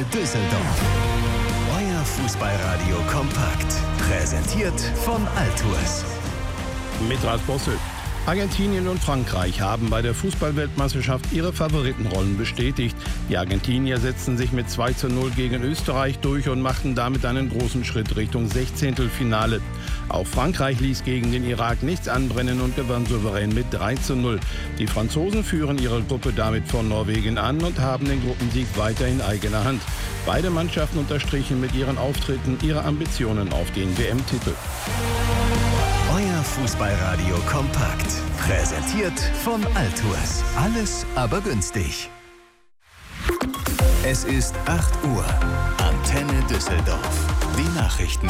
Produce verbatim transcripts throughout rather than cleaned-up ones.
Düsseldorf. Euer Fußballradio kompakt. Präsentiert von Altours. Mit Ralf Bossel. Argentinien und Frankreich haben bei der Fußballweltmeisterschaft ihre Favoritenrollen bestätigt. Die Argentinier setzten sich mit zwei zu null gegen Österreich durch und machten damit einen großen Schritt Richtung Sechzehntelfinale. Auch Frankreich ließ gegen den Irak nichts anbrennen und gewann souverän mit drei zu null. Die Franzosen führen ihre Gruppe damit vor Norwegen an und haben den Gruppensieg weiter in eigener Hand. Beide Mannschaften unterstrichen mit ihren Auftritten ihre Ambitionen auf den W M-Titel. Euer Fußballradio kompakt. Präsentiert von Altours. Alles aber günstig. Es ist acht Uhr. Antenne Düsseldorf. Die Nachrichten.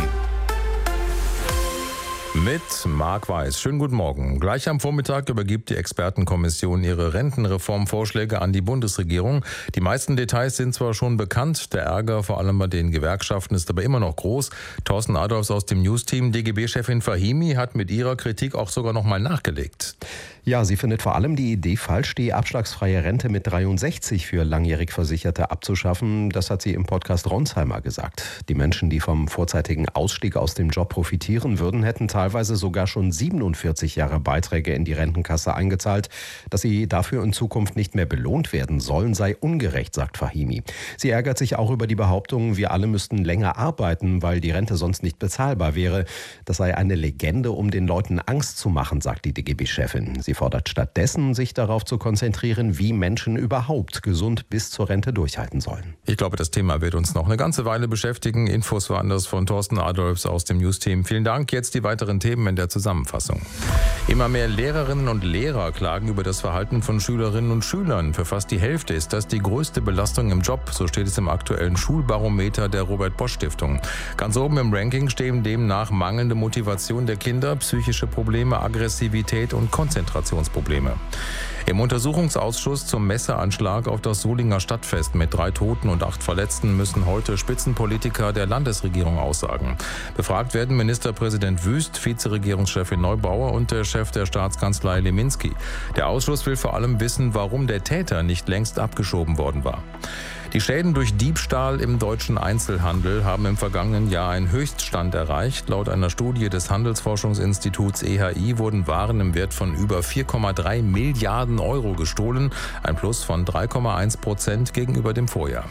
Mit Marc Weiß. Schönen guten Morgen. Gleich am Vormittag übergibt die Expertenkommission ihre Rentenreformvorschläge an die Bundesregierung. Die meisten Details sind zwar schon bekannt, der Ärger vor allem bei den Gewerkschaften ist aber immer noch groß. Thorsten Adolfs aus dem News-Team, D G B-Chefin Fahimi, hat mit ihrer Kritik auch sogar noch mal nachgelegt. Ja, sie findet vor allem die Idee falsch, die abschlagsfreie Rente mit dreiundsechzig für langjährig Versicherte abzuschaffen. Das hat sie im Podcast Ronsheimer gesagt. Die Menschen, die vom vorzeitigen Ausstieg aus dem Job profitieren würden, hätten teilweise sogar schon siebenundvierzig Jahre Beiträge in die Rentenkasse eingezahlt. Dass sie dafür in Zukunft nicht mehr belohnt werden sollen, sei ungerecht, sagt Fahimi. Sie ärgert sich auch über die Behauptung, wir alle müssten länger arbeiten, weil die Rente sonst nicht bezahlbar wäre. Das sei eine Legende, um den Leuten Angst zu machen, sagt die D G B-Chefin. Sie fordert stattdessen, sich darauf zu konzentrieren, wie Menschen überhaupt gesund bis zur Rente durchhalten sollen. Ich glaube, das Thema wird uns noch eine ganze Weile beschäftigen. Infos waren das von Thorsten Adolfs aus dem News-Team. Vielen Dank. Jetzt die weiteren Themen in der Zusammenfassung. Immer mehr Lehrerinnen und Lehrer klagen über das Verhalten von Schülerinnen und Schülern. Für fast die Hälfte ist das die größte Belastung im Job. So steht es im aktuellen Schulbarometer der Robert-Bosch-Stiftung. Ganz oben im Ranking stehen demnach mangelnde Motivation der Kinder, psychische Probleme, Aggressivität und Konzentration. Probleme. Im Untersuchungsausschuss zum Messeranschlag auf das Solinger Stadtfest mit drei Toten und acht Verletzten müssen heute Spitzenpolitiker der Landesregierung aussagen. Befragt werden Ministerpräsident Wüst, Vizeregierungschefin Neubauer und der Chef der Staatskanzlei Leminski. Der Ausschuss will vor allem wissen, warum der Täter nicht längst abgeschoben worden war. Die Schäden durch Diebstahl im deutschen Einzelhandel haben im vergangenen Jahr einen Höchststand erreicht. Laut einer Studie des Handelsforschungsinstituts E H I wurden Waren im Wert von über vier Komma drei Milliarden Euro gestohlen, ein Plus von drei Komma eins Prozent gegenüber dem Vorjahr.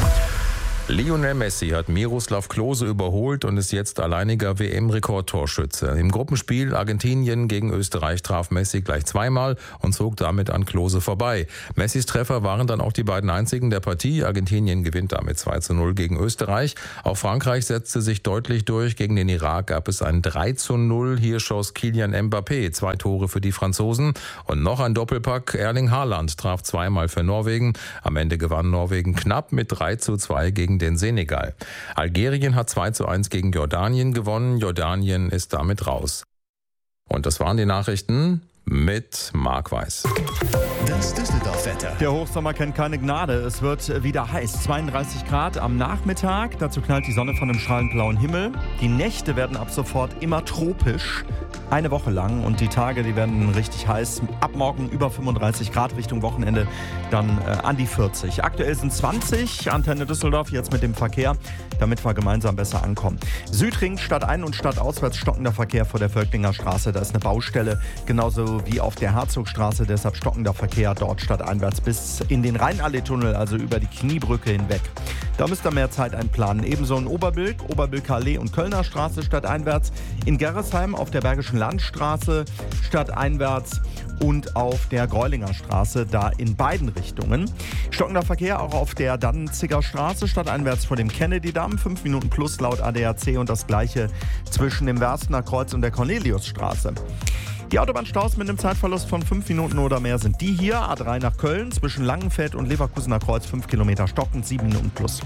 Lionel Messi hat Miroslav Klose überholt und ist jetzt alleiniger W M-Rekordtorschütze. Im Gruppenspiel Argentinien gegen Österreich traf Messi gleich zweimal und zog damit an Klose vorbei. Messis Treffer waren dann auch die beiden einzigen der Partie. Argentinien gewinnt damit zwei zu null gegen Österreich. Auch Frankreich setzte sich deutlich durch. Gegen den Irak gab es ein drei zu null. Hier schoss Kylian Mbappé zwei Tore für die Franzosen. Und noch ein Doppelpack. Erling Haaland traf zweimal für Norwegen. Am Ende gewann Norwegen knapp mit drei zu zwei gegen den Senegal. Algerien hat zwei zu eins gegen Jordanien gewonnen. Jordanien ist damit raus. Und das waren die Nachrichten mit Marc Weiß. Das Düsseldorf-Wetter. Der Hochsommer kennt keine Gnade. Es wird wieder heiß. zweiunddreißig Grad am Nachmittag. Dazu knallt die Sonne von dem strahlend blauen Himmel. Die Nächte werden ab sofort immer tropisch. Eine Woche lang. Und die Tage, die werden richtig heiß. Ab morgen über fünfunddreißig Grad, Richtung Wochenende dann äh, an die vierzig. Aktuell sind zwanzig. Antenne Düsseldorf jetzt mit dem Verkehr, damit wir gemeinsam besser ankommen. Südring, stadtein- und stadtauswärts stockender Verkehr vor der Völklinger Straße. Da ist eine Baustelle. Genauso wie auf der Herzogstraße, deshalb stockender Verkehr dort stadteinwärts bis in den Rheinallee-Tunnel, also über die Kniebrücke hinweg. Da müsst ihr mehr Zeit einplanen. Ebenso in Oberbilk, Oberbilker Allee und Kölner Straße stadteinwärts, in Gerresheim auf der Bergischen Landstraße stadteinwärts und auf der Greulinger Straße, da in beiden Richtungen. Stockender Verkehr auch auf der Danziger Straße stadteinwärts vor dem Kennedy-Damm, fünf Minuten plus laut A D A C und das gleiche zwischen dem Werstener Kreuz und der Corneliusstraße. Die Autobahnstaus mit einem Zeitverlust von fünf Minuten oder mehr sind die hier. A drei nach Köln, zwischen Langenfeld und Leverkusener Kreuz fünf Kilometer stockend, sieben Minuten plus.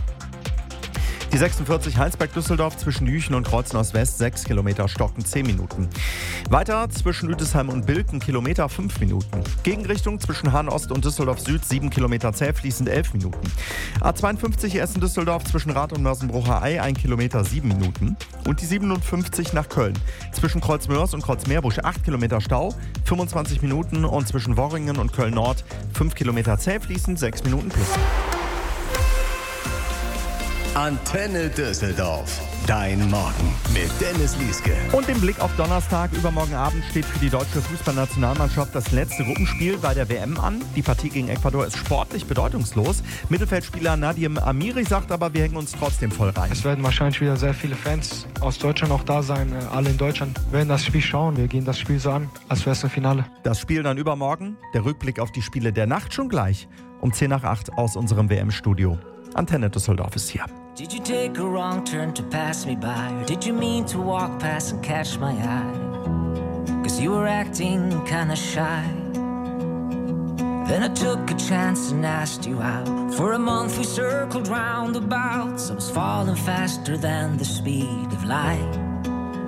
Die sechsundvierzig Heinsberg-Düsseldorf zwischen Jüchen und Kreuznach West, sechs Kilometer stockend, zehn Minuten. Weiter zwischen Uetesheim und Bilk, Kilometer, fünf Minuten. Gegenrichtung zwischen Hahn-Ost und Düsseldorf Süd, sieben Kilometer zäh, fließend elf Minuten. A zweiundfünfzig Essen-Düsseldorf zwischen Rath und Mörsenbrucher Ei, ein Kilometer, sieben Minuten. Und die siebenundfünfzig nach Köln. Zwischen Kreuzmörs und Kreuzmeerbusch, acht Kilometer Stau, fünfundzwanzig Minuten. Und zwischen Worringen und Köln-Nord, fünf Kilometer zäh, fließend, sechs Minuten plus. Antenne Düsseldorf. Dein Morgen mit Dennis Lieske. Und im Blick auf Donnerstag, übermorgen Abend, steht für die deutsche Fußballnationalmannschaft das letzte Gruppenspiel bei der W M an. Die Partie gegen Ecuador ist sportlich bedeutungslos. Mittelfeldspieler Nadim Amiri sagt aber, wir hängen uns trotzdem voll rein. Es werden wahrscheinlich wieder sehr viele Fans aus Deutschland auch da sein. Alle in Deutschland werden das Spiel schauen. Wir gehen das Spiel so an, als wäre es ein Finale. Das Spiel dann übermorgen. Der Rückblick auf die Spiele der Nacht schon gleich. Um zehn nach acht aus unserem W M-Studio. Antenne Düsseldorf ist hier. Did you take a wrong turn to pass me by? Or did you mean to walk past and catch my eye? Cause you were acting kinda shy. Then I took a chance and asked you out. For a month we circled roundabouts. I was falling faster than the speed of light.